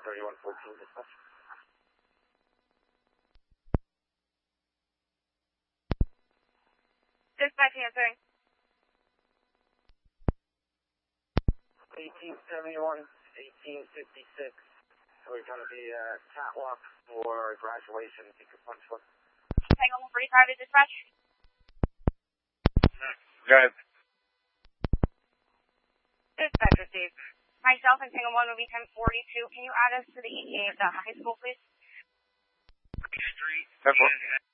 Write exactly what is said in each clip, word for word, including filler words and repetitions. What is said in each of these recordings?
thirty-one fourteen dispatch. Dispatch answering. eighteen seventy-one, eighteen fifty-six. So we're going to be uh, catwalk for graduation. Take a punch list. Tango one forty-five to dispatch. Go ahead. Dispatch received. Myself and Tango one will be ten forty-two. Can you add us to the E T A at the high school, please? Street. ten four.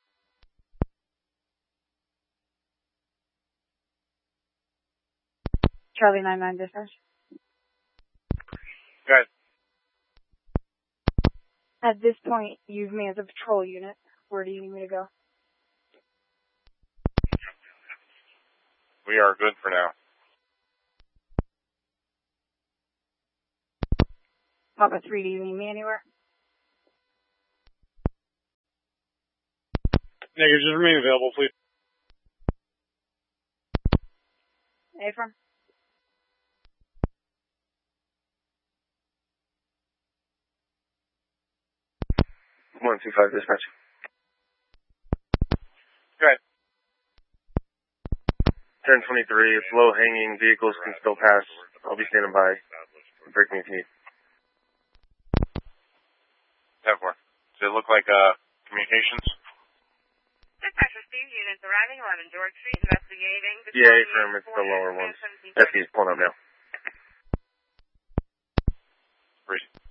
Charlie nine nine dispatch. Go ahead. At this point, you've me as a patrol unit. Where do you need me to go? We are good for now. Papa three, do you need me anywhere? Negative, just remain available, please. A-firm. one two five dispatch. Go ahead. ten twenty-three, it's low hanging, vehicles can still pass. I'll be standing by. Break me if you need. ten four. Does it look like uh, communications? Dispatch received, units arriving eleven George Street, investigating. Yeah, A-firm, it's the lower ones. S D is pulling up now. Breeze.